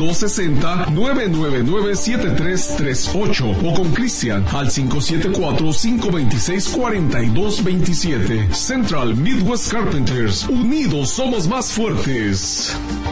260-999-7338 o con Cristian al 574-526-4227. Central Midwest Carpenters. Unidos somos más fuertes.